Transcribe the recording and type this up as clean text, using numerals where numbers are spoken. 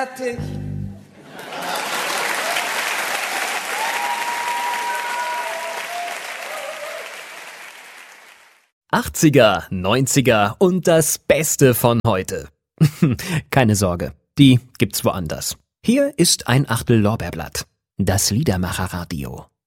fertig. 80er, 90er und das Beste von heute. Keine Sorge, die gibt's woanders. Hier ist ein Achtel Lorbeerblatt. Das Liedermacher-Radio.